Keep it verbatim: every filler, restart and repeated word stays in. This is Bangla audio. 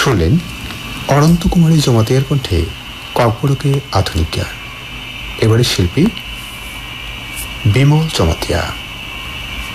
শুনলেন অনন্ত কুমারী জমাতিয়ার কণ্ঠে কর্পূরকে আধুনিক জ্ঞান। এবারে শিল্পী বিমল জমাতিয়া।